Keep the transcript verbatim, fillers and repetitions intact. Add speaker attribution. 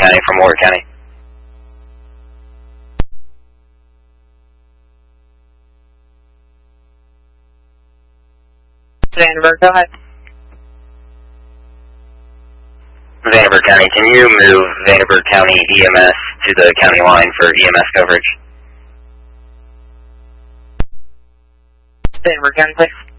Speaker 1: County from Warwick County.
Speaker 2: Vandenberg, go ahead.
Speaker 1: Vandenberg County, can you move Vandenberg County E M S to the county line for E M S coverage?
Speaker 2: Vandenberg County, please.